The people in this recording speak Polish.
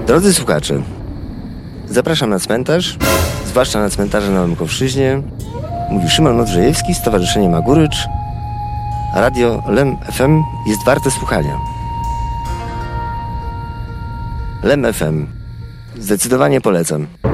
Drodzy słuchacze, zapraszam na cmentarz, zwłaszcza na cmentarze na Lękowszczyźnie. Mówi Szymon Modrzejewski, Stowarzyszenie Magurycz. Radio LEM FM jest warte słuchania. LEM FM. Zdecydowanie polecam.